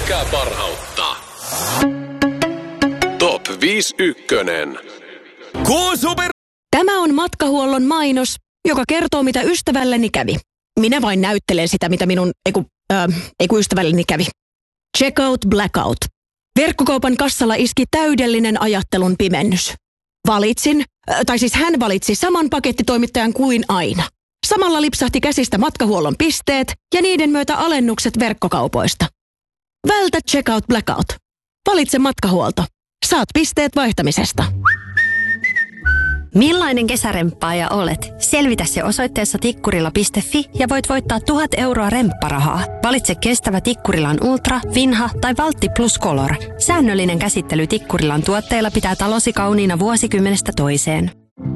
Löytäkää parhautta. Top 51. K-Super! Tämä on matkahuollon mainos, joka kertoo, mitä ystävälleni kävi. Minä vain näyttelen sitä, mitä minun ystävälleni kävi. Checkout blackout. Verkkokaupan kassalla iski täydellinen ajattelun pimennys. Hän valitsi saman pakettitoimittajan kuin aina. Samalla lipsahti käsistä matkahuollon pisteet ja niiden myötä alennukset verkkokaupoista. Vältä checkout blackout. Valitse matkahuolto. Saat pisteet vaihtamisesta. Millainen kesäremppaaja olet? Selvitä se osoitteessa tikkurila.fi ja voit voittaa 1000 euroa rempparahaa. Valitse kestävä Tikkurilan Ultra, Vinha tai Valtti Plus Color. Säännöllinen käsittely Tikkurilan tuotteilla pitää talosi kauniina vuosikymmenestä toiseen.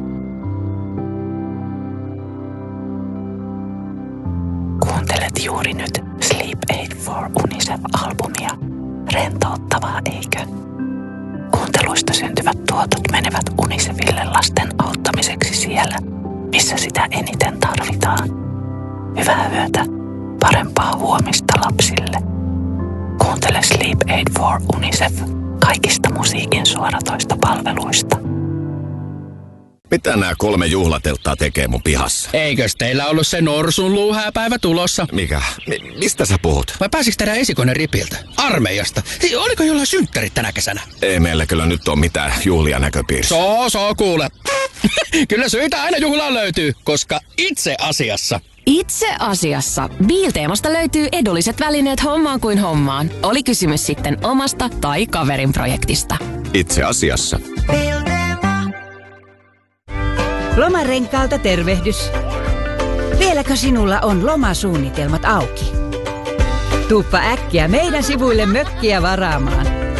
Kuuntelet juuri nyt Sleep Aid for UNICEF-albumia. Rentouttavaa, eikö? Kuunteluista syntyvät tuotot menevät UNICEFille lasten auttamiseksi siellä, missä sitä eniten tarvitaan. Hyvää yötä, parempaa huomista lapsille. Kuuntele Sleep Aid for UNICEF kaikista musiikin suoratoista palveluista. Mitä nämä 3 juhlatelttaa tekee mun pihassa? Eikös teillä ollut se norsun luuhääpäivä tulossa? Mikä? Mistä sä puhut? Vai pääsikö teidän esikone ripiltä? Armeijasta? Oliko jollain synttärit tänä kesänä? Ei meillä kyllä nyt ole mitään juhlia näköpiirissä. Kuule. Kyllä syitä aina juhlaan löytyy, koska itse asiassa Biilteemasta löytyy edulliset välineet hommaan kuin hommaan. Oli kysymys sitten omasta tai kaverin projektista. Itse asiassa. Lomarenkaalta tervehdys. Vieläkö sinulla on lomasuunnitelmat auki? Tuuppa äkkiä meidän sivuille mökkiä varaamaan.